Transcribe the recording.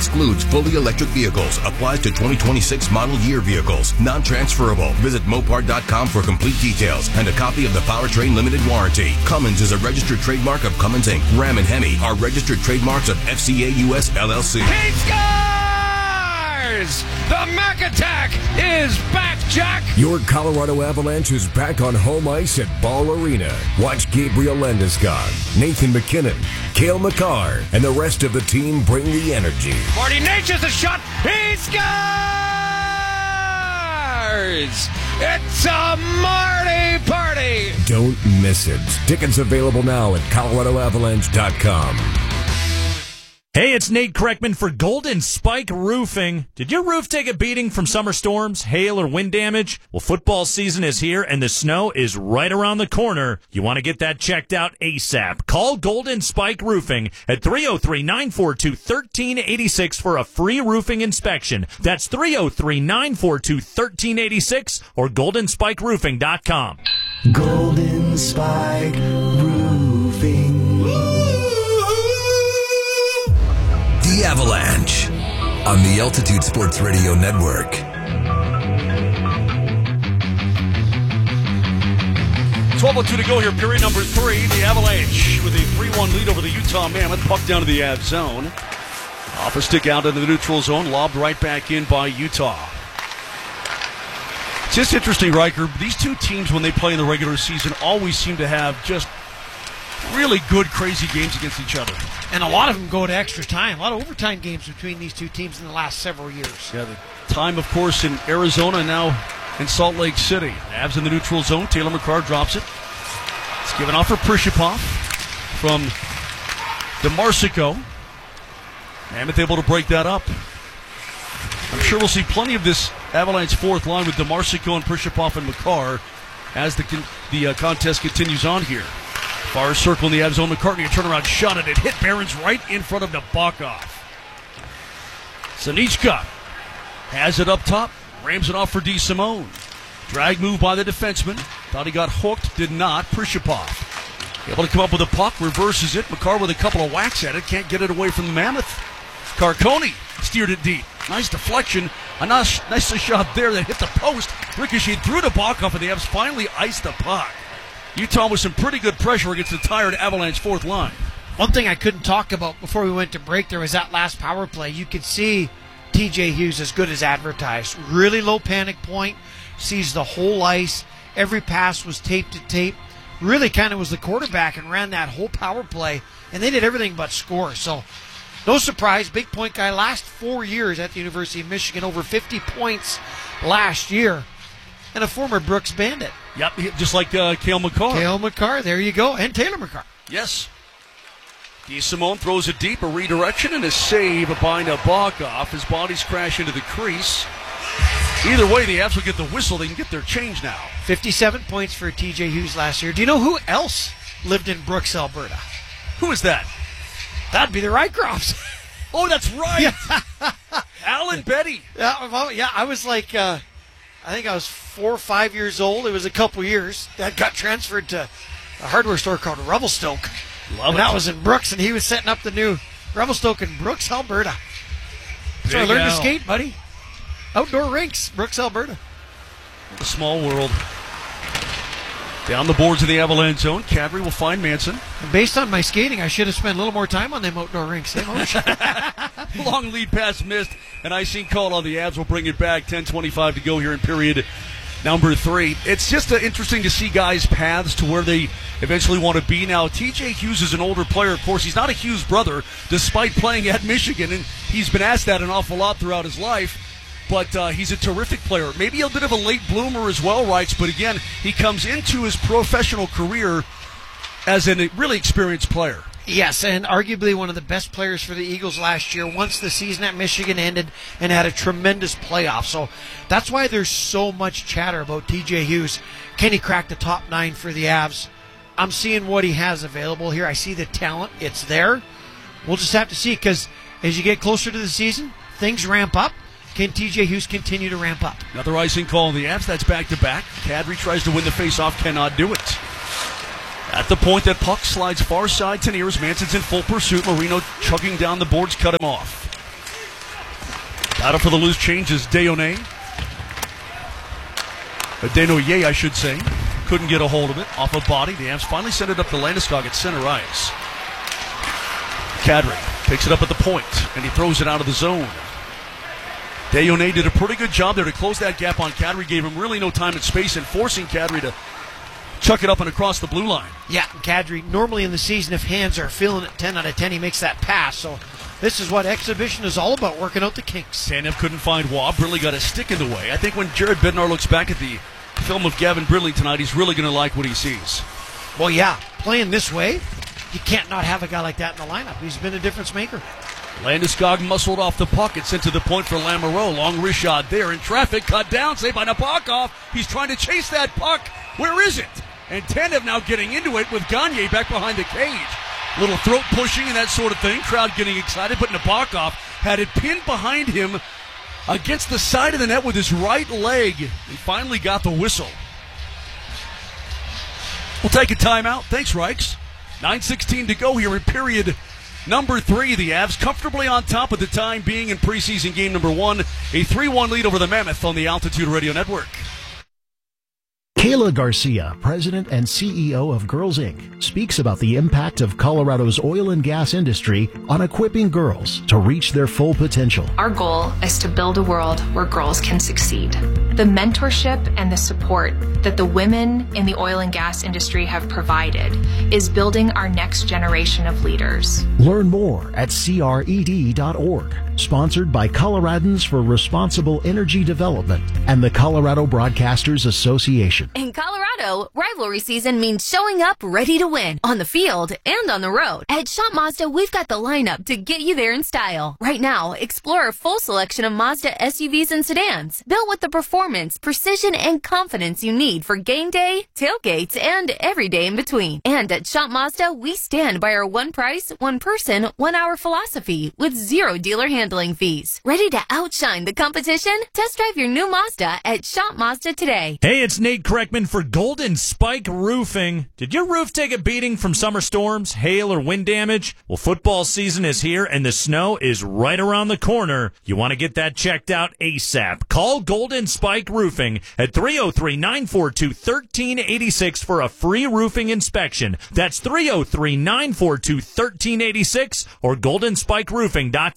Excludes fully electric vehicles. Applies to 2026 model year vehicles. Non-transferable. Visit Mopar.com for complete details and a copy of the Powertrain Limited Warranty. Cummins is a registered trademark of Cummins Inc. Ram and Hemi are registered trademarks of FCA US LLC. He scores! The Mac Attack is back, Jack! Your Colorado Avalanche is back on home ice at Ball Arena. Watch Gabriel Landeskog, Nathan McKinnon, Cale Makar, and the rest of the team bring the energy. Marty Nature's a shot. He scores! It's a Marty party! Don't miss it. Tickets available now at ColoradoAvalanche.com. Hey, it's Nate Kreckman for Golden Spike Roofing. Did your roof take a beating from summer storms, hail, or wind damage? Well, football season is here, and the snow is right around the corner. You want to get that checked out ASAP. Call Golden Spike Roofing at 303-942-1386 for a free roofing inspection. That's 303-942-1386 or goldenspikeroofing.com. Golden Spike Roofing. The Avalanche on the Altitude Sports Radio Network. 12:02 to go here, period number 3. The Avalanche with a 3-1 lead over the Utah Mammoth. Puck down to the Av zone. Off a stick out into the neutral zone, lobbed right back in by Utah. It's just interesting, Riker. These two teams, when they play in the regular season, always seem to have just really good, crazy games against each other. And a lot of them go to extra time. A lot of overtime games between these two teams in the last several years. Yeah, the time, of course, in Arizona, now in Salt Lake City. Avs in the neutral zone. Taylor McCarr drops it. It's given off for Prishapov from DeMarsico. Mammoth able to break that up. I'm sure we'll see plenty of this Avalanche fourth line with DeMarsico and Prishapov and McCarr as the contest continues on here. Far circle in the Avs zone. McCartney, a turnaround shot, and it hit Barons right in front of Nabokov. Sanichka has it up top, rams it off for DeSimone. Drag move by the defenseman. Thought he got hooked, did not. Prishapov able to come up with a puck, reverses it. McCarr with a couple of whacks at it, can't get it away from the Mammoth. Carcone steered it deep. Nice deflection. A nice shot there that hit the post. Ricocheted through Nabokov, and the Avs finally iced the puck. Utah with some pretty good pressure against the tired Avalanche fourth line. One thing I couldn't talk about before we went to break, there was that last power play. You could see TJ Hughes as good as advertised. Really low panic point, sees the whole ice. Every pass was tape to tape. Really kind of was the quarterback and ran that whole power play, and they did everything but score. So no surprise, big point guy. Last 4 years at the University of Michigan, over 50 points last year, and a former Brooks Bandit. Yep, just like Cale Makar. Cale Makar, there you go, and Taylor Makar. Yes. DeSimone throws it deep, a redirection, and a save by Nabokov. His body's crash into the crease. Either way, the Avs will get the whistle. They can get their change now. 57 points for TJ Hughes last year. Do you know who else lived in Brooks, Alberta? Who is that? That'd be the Rycrofts. Oh, that's right. Alan Betty. Yeah, I was like, I think I was 4 or 5 years old. It was a couple years. That got transferred to a hardware store called Revelstoke. Love it. That was in Brooks, and he was setting up the new Revelstoke in Brooks, Alberta. So I learned to skate, buddy. Outdoor rinks, Brooks, Alberta. A small world. Down the boards of the Avalanche zone. Kadri will find Manson. And based on my skating, I should have spent a little more time on them outdoor rinks. Long lead pass missed. An icing call on the Avs will bring it back. 10:25 to go here in period number 3. It's just interesting to see guys' paths to where they eventually want to be. Now, TJ Hughes is an older player. Of course, he's not a Hughes brother, despite playing at Michigan, and he's been asked that an awful lot throughout his life. But he's a terrific player. Maybe a bit of a late bloomer as well, Wrights. But again, he comes into his professional career as a really experienced player. Yes, and arguably one of the best players for the Eagles last year once the season at Michigan ended, and had a tremendous playoff. So that's why there's so much chatter about TJ Hughes. Can he crack the top 9 for the Avs? I'm seeing what he has available here. I see the talent. It's there. We'll just have to see, because as you get closer to the season, things ramp up. Can TJ Hughes continue to ramp up? Another icing call on the Avs. That's back-to-back. Kadri tries to win the face-off, cannot do it. At the point, that puck slides far side to Nears. Manson's in full pursuit. Marino chugging down the boards, cut him off. Battle for the loose change is Desnoyers, I should say. Couldn't get a hold of it. Off a body. The Avs finally send it up to Landeskog at center ice. Kadri picks it up at the point, and he throws it out of the zone. Desnoyers did a pretty good job there to close that gap on Kadri. Gave him really no time and space in forcing Kadri to chuck it up and across the blue line. Yeah, Kadri, normally in the season, if hands are feeling it 10 out of 10, he makes that pass. So this is what exhibition is all about, working out the kinks. Tanev couldn't find Waugh. Really got a stick in the way. I think when Jared Bednar looks back at the film of Gavin Brindley tonight, he's really going to like what he sees. Well, yeah, playing this way, you can't not have a guy like that in the lineup. He's been a difference maker. Landeskog muscled off the puck. It's sent to the point for Lamoureux. Long wrist shot there in traffic. Cut down. Saved by Nabokov. He's trying to chase that puck. Where is it? And Tanev now getting into it with Gagne back behind the cage. Little throat pushing and that sort of thing. Crowd getting excited, but Nabokov had it pinned behind him against the side of the net with his right leg. He finally got the whistle. We'll take a timeout. Thanks, Reichs. 9:16 to go here in period number 3. The Avs comfortably on top at the time being in preseason game number 1. A 3-1 lead over the Mammoth on the Altitude Radio Network. Kayla Garcia, President and CEO of Girls Inc., speaks about the impact of Colorado's oil and gas industry on equipping girls to reach their full potential. Our goal is to build a world where girls can succeed. The mentorship and the support that the women in the oil and gas industry have provided is building our next generation of leaders. Learn more at cred.org. Sponsored by Coloradans for Responsible Energy Development and the Colorado Broadcasters Association. In Colorado, rivalry season means showing up ready to win on the field and on the road. At Shop Mazda, we've got the lineup to get you there in style. Right now, explore a full selection of Mazda SUVs and sedans, built with the performance, precision, and confidence you need for game day, tailgates, and every day in between. And at Shop Mazda, we stand by our one price, one person, 1 hour philosophy with zero dealer handling fees. Ready to outshine the competition? Test drive your new Mazda at Shop Mazda today. Hey, it's Nate Kreckman for Golden Spike Roofing. Did your roof take a beating from summer storms, hail, or wind damage? Well, football season is here and the snow is right around the corner. You want to get that checked out ASAP. Call Golden Spike Roofing at 303-942-1386 for a free roofing inspection. That's 303-942-1386 or goldenspikeroofing.com.